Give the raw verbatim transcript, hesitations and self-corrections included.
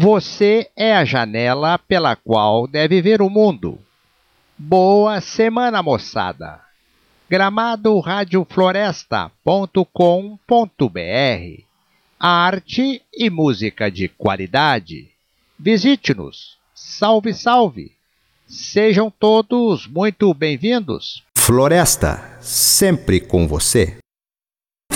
Você é a janela pela qual deve ver o mundo. Boa semana, moçada! gramado rádio floresta ponto com ponto br Arte e música de qualidade. Visite-nos. Salve, salve! Sejam todos muito bem-vindos. Floresta, sempre com você.